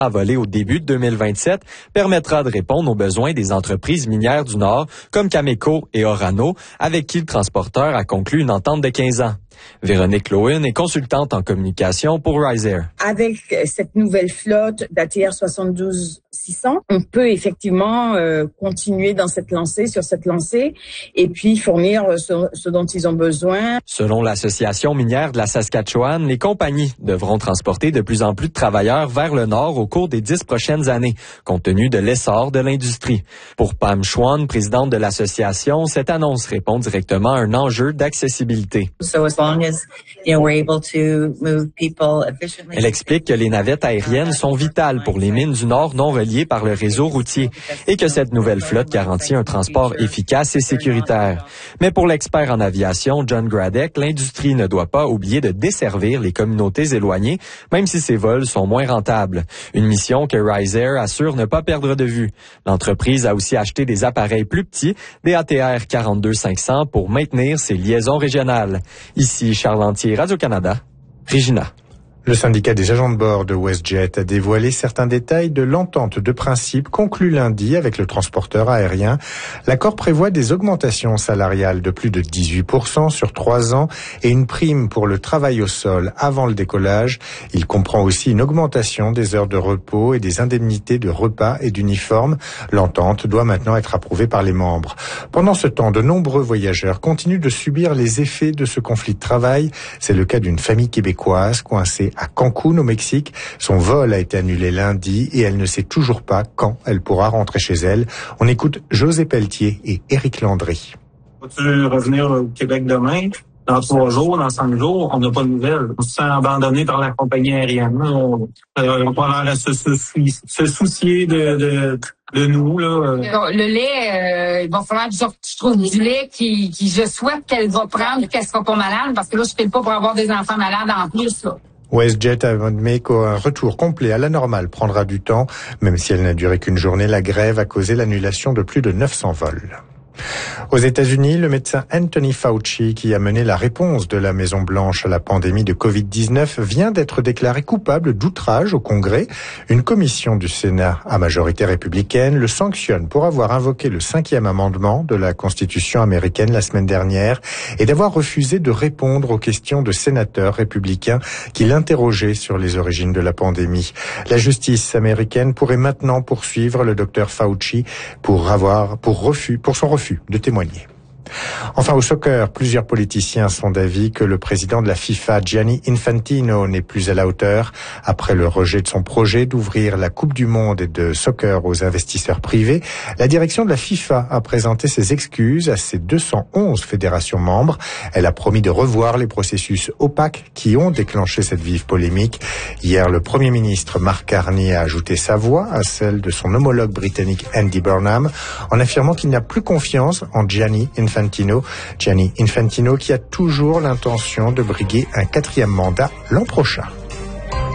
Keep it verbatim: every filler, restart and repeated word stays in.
envolé au début de deux mille vingt-sept permettra de répondre aux besoins des entreprises minières du Nord comme Cameco et Orano, avec qui le transporteur a conclu une entente de quinze ans. Véronique Lohen est consultante en communication pour Riser. Avec cette nouvelle flotte d'A T R soixante-douze six cents, on peut effectivement euh, continuer dans cette lancée, sur cette lancée, et puis fournir ce, ce dont ils ont besoin. Selon l'Association minière de la Saskatchewan, les compagnies devront transporter de plus en plus de travailleurs vers le nord au cours des dix prochaines années, compte tenu de l'essor de l'industrie. Pour Pam Schwann, présidente de l'association, cette annonce répond directement à un enjeu d'accessibilité. So as long as, you know, we're able to move people efficiently. Elle explique que les navettes aériennes sont vitales pour les mines du Nord non reliées par le réseau routier et que cette nouvelle flotte garantit un transport efficace et sécuritaire. Mais pour l'expert en aviation, John Gradek, l'industrie ne doit pas oublier de desservir les communautés éloignées, même si ces vols sont moins rentables. Une mission que Riser assure ne pas perdre de vue. L'entreprise a aussi acheté des appareils plus petits, des A T R quarante-deux cinq cents, pour maintenir ses liaisons régionales. Ici Charles Lantier, Radio-Canada, Regina. Le syndicat des agents de bord de WestJet a dévoilé certains détails de l'entente de principe conclue lundi avec le transporteur aérien. L'accord prévoit des augmentations salariales de plus de dix-huit pour cent sur trois ans et une prime pour le travail au sol avant le décollage. Il comprend aussi une augmentation des heures de repos et des indemnités de repas et d'uniformes. L'entente doit maintenant être approuvée par les membres. Pendant ce temps, de nombreux voyageurs continuent de subir les effets de ce conflit de travail. C'est le cas d'une famille québécoise coincée à Cancun, au Mexique. Son vol a été annulé lundi et elle ne sait toujours pas quand elle pourra rentrer chez elle. On écoute José Pelletier et Éric Landry. Vas-tu revenir au Québec demain? Dans trois jours, dans cinq jours, on n'a pas de nouvelles. On se sent abandonné par la compagnie aérienne. On, on va aller se, se, se soucier de, de, de nous. Là. Le lait, euh, il va falloir que je trouve du lait qui, qui je souhaite qu'elle va prendre et qu'elle sera pas malade, parce que là, je ne file pas pour avoir des enfants malades en plus. Là. WestJet a admis qu'un retour complet à la normale prendra du temps. Même si elle n'a duré qu'une journée, la grève a causé l'annulation de plus de neuf cents vols. Aux États-Unis, le médecin Anthony Fauci, qui a mené la réponse de la Maison-Blanche à la pandémie de covid dix-neuf, vient d'être déclaré coupable d'outrage au Congrès. Une commission du Sénat à majorité républicaine le sanctionne pour avoir invoqué le cinquième amendement de la Constitution américaine la semaine dernière et d'avoir refusé de répondre aux questions de sénateurs républicains qui l'interrogeaient sur les origines de la pandémie. La justice américaine pourrait maintenant poursuivre le docteur Fauci pour avoir, pour refus, pour son refus de témoigner. Enfin, au soccer, plusieurs politiciens sont d'avis que le président de la FIFA, Gianni Infantino, n'est plus à la hauteur. Après le rejet de son projet d'ouvrir la Coupe du Monde et de soccer aux investisseurs privés, la direction de la FIFA a présenté ses excuses à ses deux cent onze fédérations membres. Elle a promis de revoir les processus opaques qui ont déclenché cette vive polémique. Hier, le Premier ministre Mark Carney a ajouté sa voix à celle de son homologue britannique Andy Burnham en affirmant qu'il n'a plus confiance en Gianni Infantino. Gianni Infantino qui a toujours l'intention de briguer un quatrième mandat l'an prochain.